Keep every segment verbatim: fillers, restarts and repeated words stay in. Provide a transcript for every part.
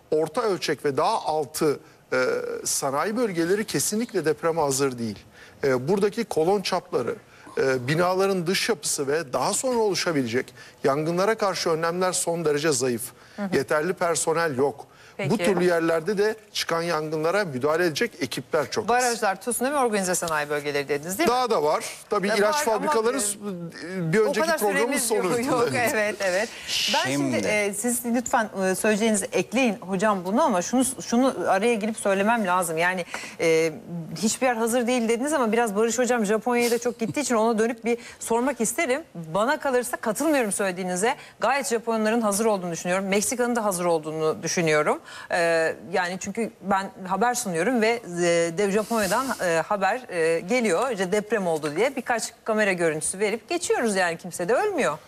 orta ölçek ve daha altı e, sanayi bölgeleri kesinlikle depreme hazır değil. E, buradaki kolon çapları, e, binaların dış yapısı ve daha sonra oluşabilecek yangınlara karşı önlemler son derece zayıf. Hı hı. Yeterli personel yok. Peki. Bu türlü yerlerde de çıkan yangınlara müdahale edecek ekipler çok az. Barajlar, tsunami organize sanayi bölgeleri dediniz değil mi? Daha da var. Tabii E, ilaç var fabrikaları ama, bir o önceki kadar programın süremiz yok. sonu. Yok, evet, evet. Ben şimdi, Şimdi- e, siz lütfen e, söyleyeceğinizi ekleyin hocam bunu, ama şunu şunu araya girip söylemem lazım. Yani e, hiçbir yer hazır değil dediniz ama biraz Barış hocam Japonya'ya da çok gittiği için ona dönüp bir sormak isterim. Bana kalırsa katılmıyorum söylediğinize. Gayet Japonların hazır olduğunu düşünüyorum. Meksika'nın da hazır olduğunu düşünüyorum. E, yani çünkü ben haber sunuyorum ve e, de Japonya'dan e, haber e, geliyor. İşte deprem oldu diye birkaç kamera görüntüsü verip geçiyoruz, yani kimse de ölmüyor.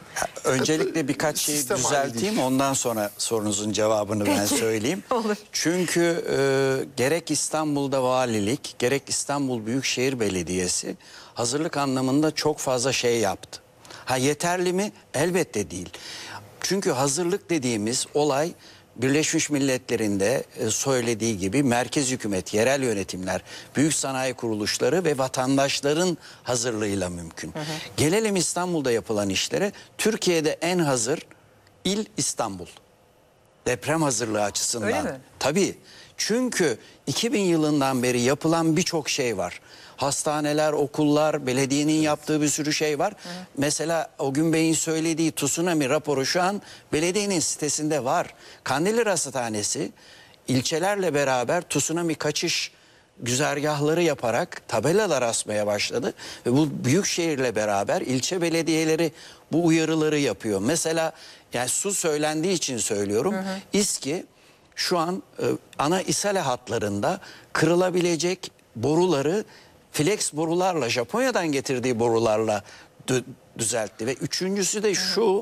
Öncelikle birkaç şeyi Sistem düzelteyim, ondan sonra sorunuzun cevabını ben Peki. söyleyeyim. Olur. Çünkü e, gerek İstanbul'da valilik, gerek İstanbul Büyükşehir Belediyesi hazırlık anlamında çok fazla şey yaptı. Ha, yeterli mi? Elbette değil. Çünkü hazırlık dediğimiz olay Birleşmiş Milletler'in de e, söylediği gibi merkez hükümet, yerel yönetimler, büyük sanayi kuruluşları ve vatandaşların hazırlığıyla mümkün. Hı hı. Gelelim İstanbul'da yapılan işlere. Türkiye'de en hazır il İstanbul. Deprem hazırlığı açısından. Öyle mi? Tabii. Çünkü iki bin yılından beri yapılan birçok şey var. Hastaneler, okullar, belediyenin yaptığı bir sürü şey var. Hı. Mesela o gün Bey'in söylediği tsunami raporu şu an belediyenin sitesinde var. Kandilli Rasathanesi ilçelerle beraber tsunami kaçış güzergahları yaparak tabelalar asmaya başladı. Ve bu büyük şehirle beraber ilçe belediyeleri bu uyarıları yapıyor. Mesela yani su söylendiği için söylüyorum. Hı hı. İSKİ şu an e, ana isale hatlarında kırılabilecek boruları flex borularla, Japonya'dan getirdiği borularla dü düzeltti. Ve üçüncüsü de şu,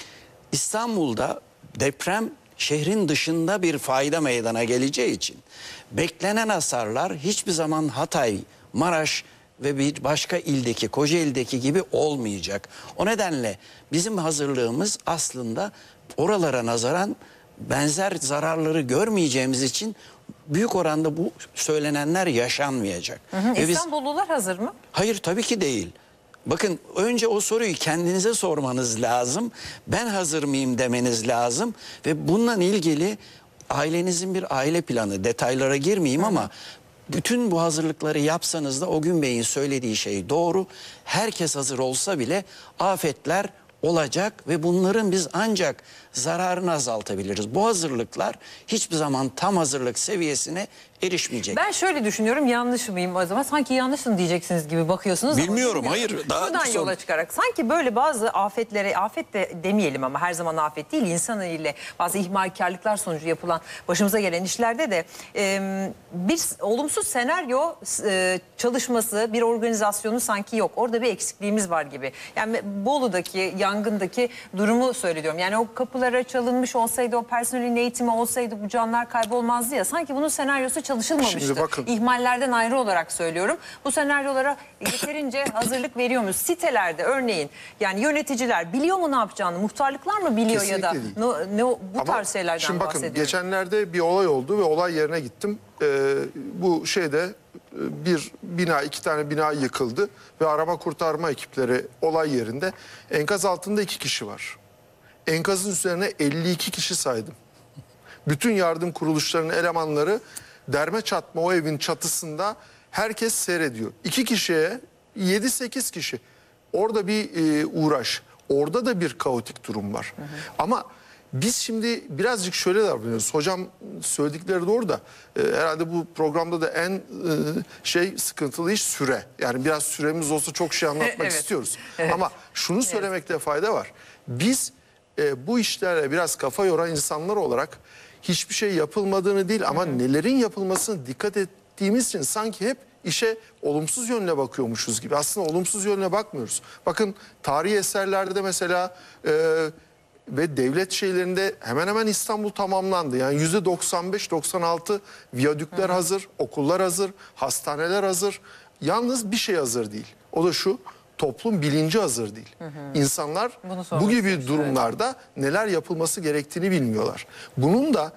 İstanbul'da deprem şehrin dışında bir fayda meydana geleceği için beklenen hasarlar hiçbir zaman Hatay, Maraş ve bir başka ildeki, Kocaeli'deki gibi olmayacak. O nedenle bizim hazırlığımız aslında oralara nazaran benzer zararları görmeyeceğimiz için büyük oranda bu söylenenler yaşanmayacak. Hı hı. Ve biz, İstanbullular hazır mı? hayır, tabii ki değil. Bakın, önce o soruyu kendinize sormanız lazım. Ben hazır mıyım demeniz lazım. Ve bununla ilgili ailenizin bir aile planı, detaylara girmeyeyim, hı hı, ama bütün bu hazırlıkları yapsanız da o gün Bey'in söylediği şey doğru. Herkes hazır olsa bile afetler olacak ve bunların biz ancak zararını azaltabiliriz. Bu hazırlıklar hiçbir zaman tam hazırlık seviyesine erişmeyecek. Ben şöyle düşünüyorum, yanlış mıyım o zaman? Sanki yanlışsın diyeceksiniz gibi bakıyorsunuz. Bilmiyorum, ama hayır. Daha Buradan son... yola çıkarak sanki böyle bazı afetlere, afet de demeyelim ama her zaman afet değil, insan eliyle bazı ihmalkarlıklar sonucu yapılan, başımıza gelen işlerde de e, bir olumsuz senaryo e, çalışması, bir organizasyonu sanki yok. Orada bir eksikliğimiz var gibi. Yani Bolu'daki, yangındaki durumu söylüyorum. Yani o kapılara çalınmış olsaydı, o personelin eğitimi olsaydı bu canlar kaybolmazdı ya. Sanki bunun senaryosu çalışılmamıştı. Şimdi bakın. İhmallerden ayrı olarak söylüyorum. Bu senaryolara yeterince hazırlık veriyor muyuz? Sitelerde örneğin, yani yöneticiler biliyor mu ne yapacağını? Muhtarlıklar mı biliyor? Kesinlikle ya da değil. ne, ne, bu Ama tarz şeylerden şimdi bakın, bahsediyorum. geçenlerde bir olay oldu ve olay yerine gittim. Ee, bu şeyde e, bir bina, iki tane bina yıkıldı ve arama kurtarma ekipleri olay yerinde. Enkaz altında iki kişi var. Enkazın üzerine elli iki kişi saydım. Bütün yardım kuruluşlarının elemanları derme çatma o evin çatısında, herkes seyrediyor. İki kişiye yedi sekiz kişi. Orada bir e, uğraş. Orada da bir kaotik durum var. Hı hı. Ama biz şimdi birazcık şöyle davranıyoruz. Hocam söyledikleri doğru da e, herhalde bu programda da en e, şey sıkıntılı iş süre. Yani biraz süremiz olsa çok şey anlatmak Evet. istiyoruz. Evet. Ama şunu söylemekte fayda var. Biz e, bu işlerle biraz kafa yoran insanlar olarak hiçbir şey yapılmadığını değil ama hı hı, nelerin yapılmasına dikkat ettiğimiz için sanki hep işe olumsuz yönle bakıyormuşuz gibi. Aslında olumsuz yönle bakmıyoruz. Bakın tarihi eserlerde de mesela e, ve devlet şeylerinde hemen hemen İstanbul tamamlandı. Yani yüzde doksan beş doksan altı viyadükler hı hı, hazır, okullar hazır, hastaneler hazır. Yalnız bir şey hazır değil. O da şu: toplum bilinci hazır değil. Hı hı. İnsanlar bu gibi durumlarda neler yapılması gerektiğini bilmiyorlar. Bunun da